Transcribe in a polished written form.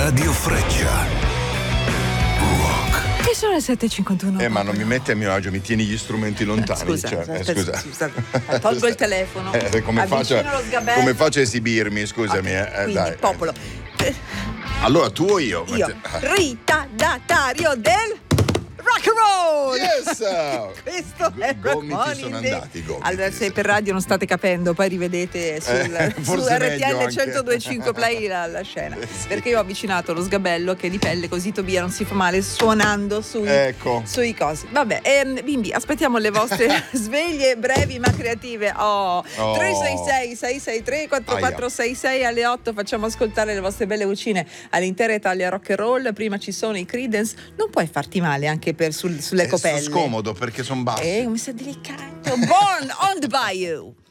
Radio Freccia. Rock. E sono le 7:51. Ma non mi metti a mio agio, mi tieni gli strumenti lontani. Scusa, scusa. tolgo il telefono. Come faccio a esibirmi? Scusami, Quindi, dai. popolo. Allora, tu o io? Io, Rita Datario del rock and roll. Yes! Questo è Gomiti sono andati, gomiti. Allora, se per radio non state capendo, poi rivedete su forse meglio RTL 102.5 Play la scena. Sì. Perché io ho avvicinato lo sgabello che è di pelle, così Tobia non si fa male suonando sui cosi. Vabbè, bimbi, aspettiamo le vostre sveglie brevi ma creative. 366 663 4466 alle 8 facciamo ascoltare le vostre belle vocine all'intera Italia rock and roll. Prima ci sono i Creedence. Non puoi farti male anche sulle copelle. È scomodo perché sono bassi. Mi sa delicato. Born on the Bayou.